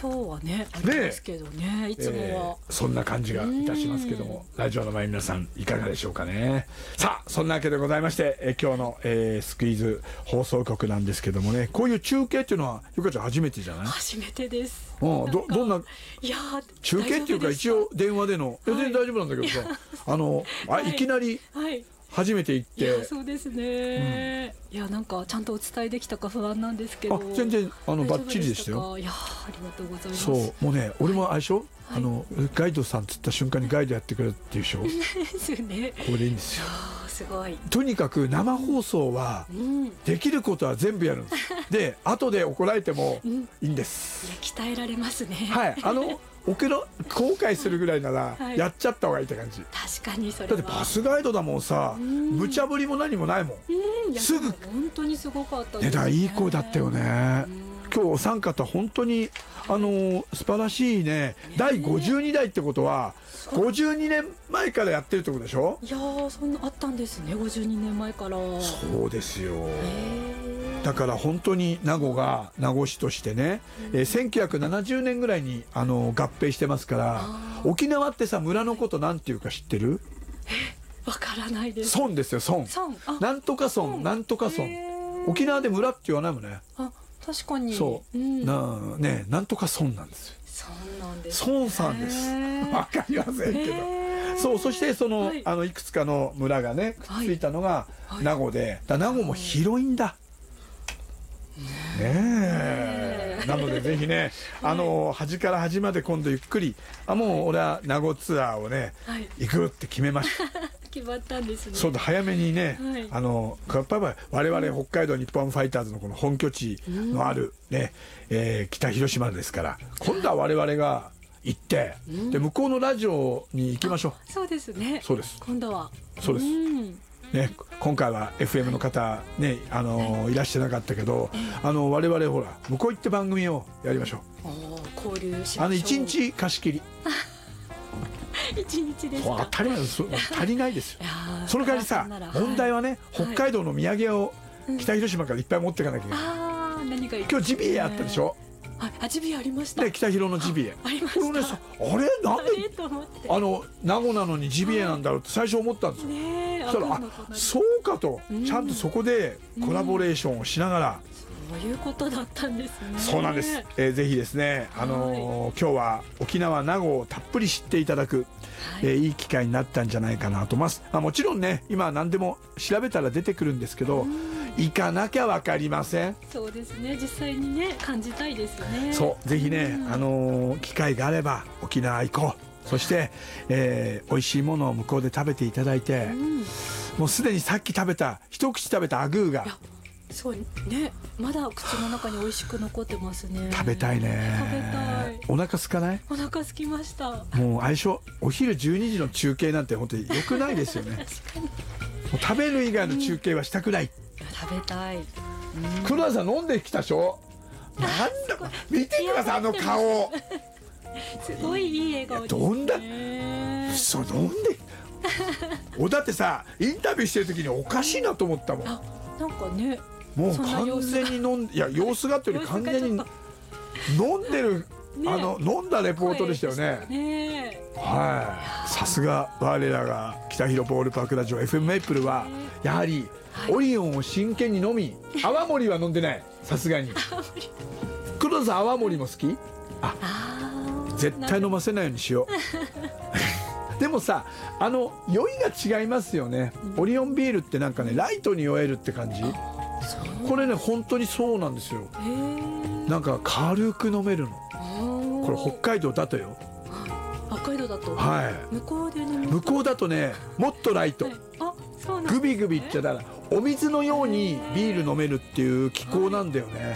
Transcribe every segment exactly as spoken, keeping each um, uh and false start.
今日はねありますけどね、いつもは、 えー、そんな感じがいたしますけども、ラジオの前の皆さんいかがでしょうかね。さあそんなわけでございまして、えー、今日の、えー、スクイズ放送局なんですけどもね、こういう中継っていうのはゆかちゃん初めてじゃない？ 初めてです。 うん、どどんな、 いや中継っていうか一応電話での、全然大丈夫なんだけどさ、あのあ、いきなり、はい初めて行って。 いやそうですね、うん、いやなんかちゃんとお伝えできたか不安なんですけど。 あ全然あのバッチリでしたよ。 いやありがとうございます。 そうもうね、俺もあれでしょ、はい、あのガイドさんつった瞬間にガイドやってくれるっていうでしょですね。 これでいいんですよ。 すごい。 とにかく生放送はできることは全部やるんです、うん、で後で怒られてもいいんです、 うん、いや鍛えられますね。 はいあのおけろ後悔するぐらいならやっちゃった方がいいって感じ、 はい、確かにそれはだってバスガイドだもんさ、無茶ぶりも何もないもん、んすぐ本当にすごかったですね。 ね、だからいい声だったよね。今日お三方本当にあの素晴らしいね。だいごじゅうにだいってことはごじゅうにねんまえからやってるってことでしょ。 いやーそんなあったんですね、ごじゅうにねんまえから。 そうですよ。だから本当に名護が名護市としてね、うん、えー、せんきゅうひゃくななじゅうねんぐらいにあの合併してますから。沖縄ってさ村のことなんていうか知ってる？ えわからないです。 村ですよ、村。なんとか村、なんとか村。沖縄で村って言わないもんね。 あ確かにそう、うん、なねなんとか村なんですよ。 村なんです、 村さんです。わかりませんけど。そう、そしてその、はい、あのいくつかの村がねくっついたのが名護で、だ名護も広いんだ。ねえ、なのでぜひね、あの端から端まで今度ゆっくり、あもう俺は名護ツアーをね、はい、行くって決めました。 決まったんですね。 そうだ、早めにね、はい、あのやっぱり我々北海道日本ファイターズのこの本拠地のあるね、うん、えー、北広島ですから、今度は我々が行って、うん、で向こうのラジオに行きましょう。 そうですね。 そうです。 今度は。 そうです。うんね、今回は エフエム の方、ね、あのー、いらしてなかったけど、あの我々ほら向こう行って番組をやりましょう。 交流しましょう。 あの一日貸し切り。 一日ですか。 当たり前です。足りないですよ。その代わりさ、問題はね、北海道の土産を北広島からいっぱい持っていかなきゃいけない。 ああ、何がいい。 今日ジビエあったでしょ。 あ、ジビエありました。 で北広のジビエ。 ありました。 これね、あれなんであの名護なのにジビエなんだろうって最初思ったんですよ。そしたらあそうかと、ちゃんとそこでコラボレーションをしながら。 そういうことだったんですね。 そうなんです。えー、ぜひですね、あのー、今日は沖縄名護をたっぷり知っていただく、はい、えー、いい機会になったんじゃないかなと思います。まあ、もちろんね今は何でも調べたら出てくるんですけど、行かなきゃ分かりません。 そうですね、実際にね感じたいですよね。 そうぜひね、あのー、機会があれば沖縄行こう。そして、えー、美味しいものを向こうで食べていただいて、うん、もうすでにさっき食べた一口食べたアグーがそうね、まだ口の中に美味しく残ってますね。 食べたいね。 食べたい。 お腹空かない？ お腹空きました。 もう相性お昼じゅうにじの中継なんて本当に良くないですよね。確かに。もう食べる以外の中継はしたくない。うん、 食べたい。 黒田さん飲んできたでしょ。なんだ見てくださいあの顔。 すごいいい笑顔ですね。 どんだ嘘飲んでおだってさインタビューしてる時におかしいなと思ったもん。 あなんかねもう完全に飲んでいや様子がっていうより完全に飲んでる、ね、あの飲んだレポートでしたよね。 ねはい、さすが我らが北広ボールパークラジオ エフエム メイプルはやはりオリオンを真剣に飲み、泡盛は飲んでない。さすがに黒田さん泡盛も好き？あ絶対飲ませないようにしよう。でもさあの酔いが違いますよね、うん、オリオンビールってなんかねライトに酔えるって感じ。これね本当にそうなんですよ。なんか軽く飲めるの。これ北海道だとよ。 北海道だと、 はい、 向こうでね向こうだとねもっとライト、はい、あそうなんですね、グビグビいっちゃだからお水のようにビール飲めるっていう気候なんだよね。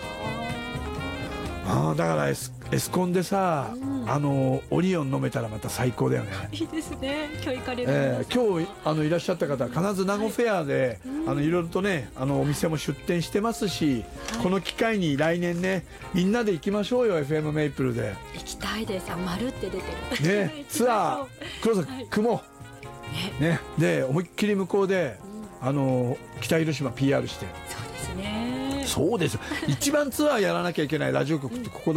ああだからエス、エスコンでさ、うん、あのオリオン飲めたらまた最高だよね。 いいですね。今日行かれる、 えー、今日あのいらっしゃった方は必ず名護フェアで、はい、あのいろいろとねあのお店も出店してますし、はい、この機会に来年ねみんなで行きましょうよ エフエム メイプルで。 行きたいです。あ丸って出てるねツアー黒崎、はい、雲ねねで思いっきり向こうで、うん、あの北広島 ピーアール して。 そうですね。 そうですよ。一番ツアーやらなきゃいけないラジオ局ってここだ